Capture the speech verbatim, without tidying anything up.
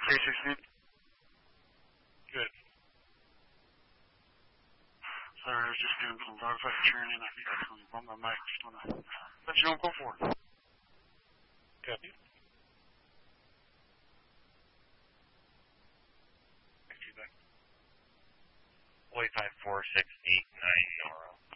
three sixteen. Good. Sorry, I was just doing some dogfight training. I think I actually bumped my mic. Just want to let you know I'm going for it. Copy. Feedback. Forty-five four six eight nine Noro.